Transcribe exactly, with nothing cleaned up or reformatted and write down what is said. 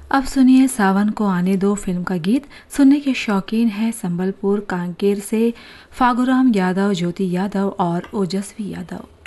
अब सुनिए सावन को आने दो फिल्म का गीत। सुनने के शौकीन हैं संबलपुर कांकेर से फागुराम यादव, ज्योति यादव और ओजस्वी यादव।